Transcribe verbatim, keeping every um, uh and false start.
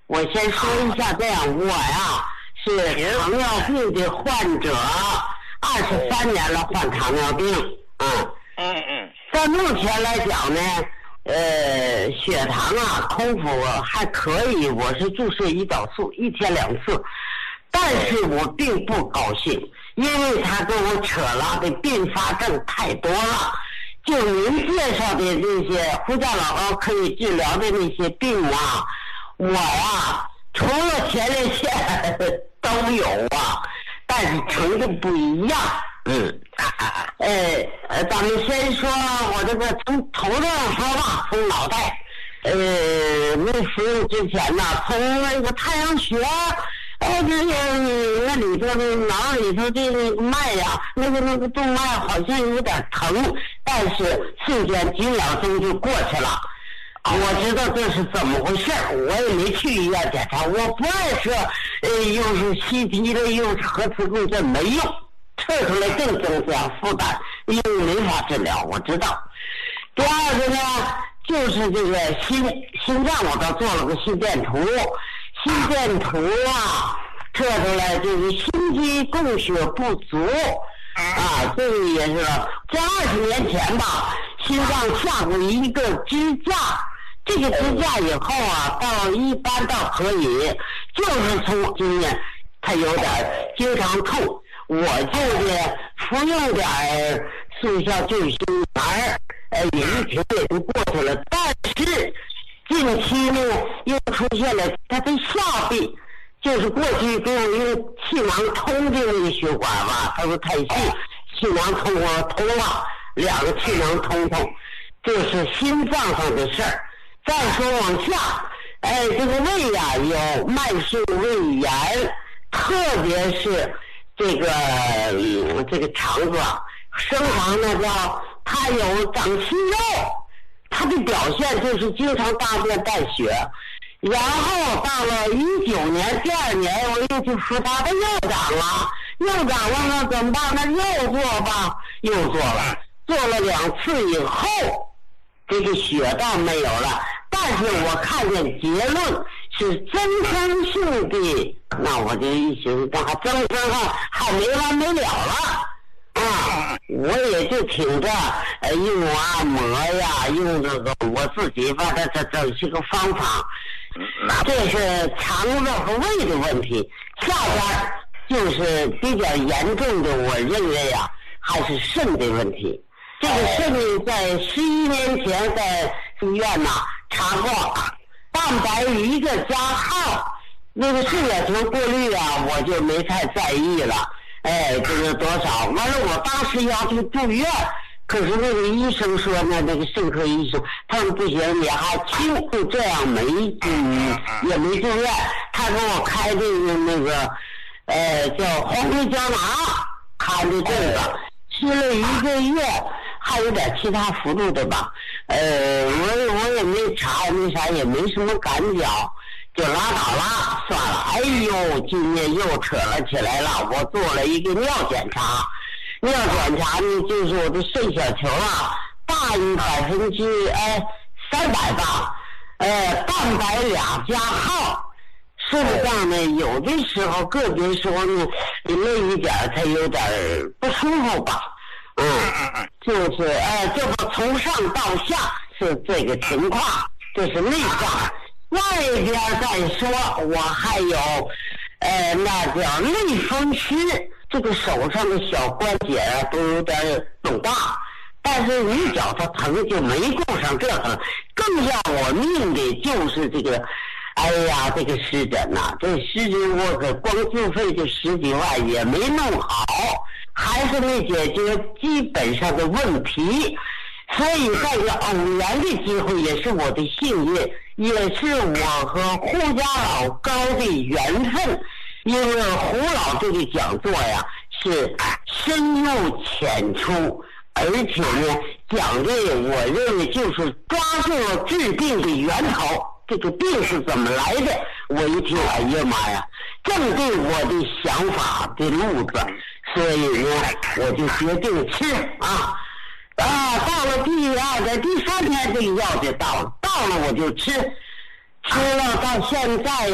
我先说一下，这样我呀是糖尿病的患者，二十三年了患糖尿病，嗯嗯嗯， 在目前来讲呢，呃，血糖啊空腹还可以，我是注射胰岛素一天两次，但是我并不高兴，因为他跟我扯了的并发症太多了。就您介绍的那些呼叫老高可以治疗的那些病啊，我呀除了前列腺都有啊，但是程度不一样。嗯，呃呃，咱们先说我这个从头上说吧，从脑袋，呃，没服用之前呢，从那个太阳穴。哎，这个那里头的脑里头这个脉呀，那个那个动脉好像有点疼，但是瞬间几秒钟就过去了。我知道这是怎么回事，我也没去医院检查，我不爱说，呃，又是 C T 的，又是核磁共振，没用，测出来更增加负担，因为没法治疗，我知道。第二个呢，就是这个心心脏，我倒做了个心电图。心电图啊，测出来这个心肌供血不足啊，这个也是在二十年前吧，心脏下过一个支架，这个支架以后啊，到一般倒可以，就是从经验，它有点经常痛，我就是服用点速效救心丸，呃，也一停也就过去了，但是。近期呢，又出现了他的下臂，就是过去给我用气囊通的那个血管吧，他说太细，气囊通我通了，两个气囊通通，这是心脏上的事儿。再说往下，哎，这个胃呀、啊、有慢性胃炎，特别是这个、嗯、这个肠子啊，生肠呢叫它有长息肉。他的表现就是经常大便带血，然后到了一九年第二年我又去服他的又长了，又长了呢怎么办呢？又做吧，又做了，做了两次以后，这个血倒没有了，但是我看见结论是增生性的，那我就一寻思，还增生啊，还没完没了了。啊，我也就挺着，呃，用按摩呀，用这个我自己把它这这些个方法，这是肠子和胃的问题。下边就是比较严重的，我认为呀、啊，还是肾的问题。这个肾在十一年前在医院呐查过，蛋白一个加号，那个肾小球过滤啊，我就没太在意了。哎，这个多少？完了，我当时要求住院，可是那个医生说呢，那个肾科医生，他说不行，你还轻，就这样没，嗯，也没住院。他给我开这个那个，呃，叫黄皮胶囊，开的这个，吃了一个月，还有点其他辅助的吧。呃，我我也没查，没啥，也没什么感觉。就拉倒了，算了。哎呦，今年又扯了起来了。我做了一个尿检查，尿检查呢，就是我的肾小球啊，大于百分之哎三百吧，呃，蛋白俩加号。肾脏呢，有的时候个别时候呢，累一点，它有点不舒服吧。嗯，就是哎，这不从上到下是这个情况，这是内脏。外边再说，我还有，呃，那叫类风湿，这个手上的小关节啊都有点肿大，但是一脚它疼就没顾上这个，更要我命的就是这个，哎呀，这个湿疹呐、啊，这湿疹我可光自费就十几万也没弄好，还是没解决基本上的问题。所以在这偶然的机会也是我的幸运，也是我和胡家老高的缘分。因为胡老这个讲座呀是深入浅出，而且呢讲的我认为就是抓住了治病的源头，这个病是怎么来的。我一听，哎呀妈呀，正对我的想法的路子，所以呢我就决定吃啊。啊，到了第二天、第三天，这个药就到了，到了我就吃，吃了到现在。